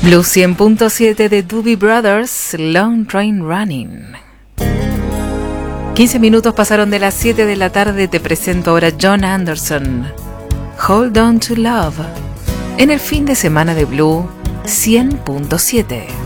Blue 100.7 de Doobie Brothers, Long Train Running. 15 minutos pasaron de las 7 de la tarde. Te presento ahora Jon Anderson, Hold On To Love, en el fin de semana de Blue 100.7.